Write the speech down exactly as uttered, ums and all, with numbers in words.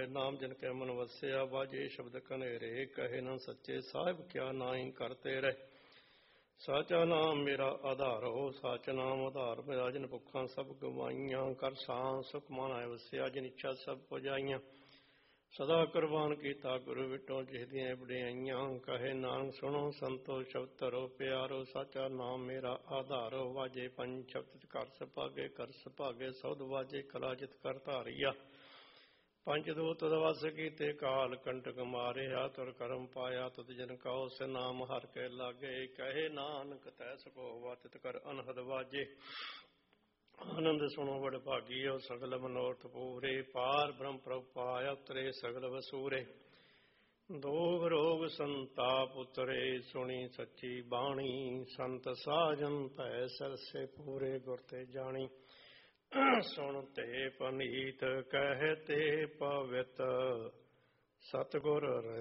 ਨਾਮ ਜਨ ਕੈ ਮਨ ਵਸਿਆ, ਵਾਜੇ ਸ਼ਬਦ ਕਨੇਰੇ, ਕਹੇ ਨਾ ਸੱਚੇ ਸਾਹਿਬ ਕਿਆ ਨਾਹੀ ਕਰਤੇ ਰਹਿ। ਸਾਚਾ ਨਾਮ ਮੇਰਾ ਆਧਾਰੋ, ਸਾਚ ਨਾਮ ਆਧਾਰ ਮੇਰਾ, ਜਿਨ ਭੁੱਖਾਂ ਸਭ ਗਵਾਈਆਂ, ਕਰ ਸਾਂ ਸੁਖ ਮਾਨੈ ਵਸਿਆ, ਜਿਨ ਇੱਛਾ ਸਭ ਪੁਜਾਈਆਂ। ਸਦਾ ਕੁਰਬਾਨ ਕੀਤਾ ਗੁਰੂ ਵਿਟੋ, ਜਿਸ ਦੀਆਂ ਵਡਿਆਈਆਂ, ਕਹੇ ਨਾਨਕ ਸੁਣੋ ਸੰਤੋ ਸ਼ਬਦ ਧਰੋ ਪਿਆਰੋ, ਸਾਚਾ ਨਾਮ ਮੇਰਾ ਆਧਾਰੋ। ਵਾਜੇ ਪੰਜ ਸ਼ਬਦ ਘਰ ਸੁਭਾਗੇ, ਕਰ ਸੁਭਾਗੇ ਸੌਦ ਵਾਜੇ, ਕਲਾ ਜਿਤ ਕਰ ਧਾਰੀਆ। ਪੰਜ ਦੂਤ ਤਦ ਵਸ ਕੀਤੇ, ਕਾਲ ਕੰਟਕ ਮਾਰਿਆ, ਤੁਰ ਕਰਮ ਪਾਇਆ ਤੁਧ ਜਨ ਕਹੋ, ਸੇ ਨਾਮ ਹਰ ਕੇ ਲਾਗੇ। ਕਹੇ ਨਾਨਕ ਤੈ ਸਕੋਵਾ, ਤਿਤ ਕਰ ਅਨਹਦ ਵਾਜੇ। ਆਨੰਦ ਸੁਣੋ ਵਡ ਭਾਗੀਓ, ਸਗਲ ਮਨੋਰਥ ਪੂਰੇ, ਪਾਰ ਬ੍ਰਹਮ ਪ੍ਰਭ ਪਾਇਆ, ਉਤਰੇ ਸਗਲ ਵਸੂਰੇ। ਦੋਖ ਰੋਗ ਸੰਤਾਪ ਉਤਰੇ, ਸੁਣੀ ਸੱਚੀ ਬਾਣੀ, ਸੰਤ ਸਾਜਨ ਭੈ ਸਰਸੇ ਪੂਰੇ, ਗੁਰ ਤੇ ਜਾਣੀ। ਸੁਣ ਤੇ ਪਨੀਤ ਕਹਿ ਤੇ ਪਵਿੱਤ, ਸਤਿਗੁਰ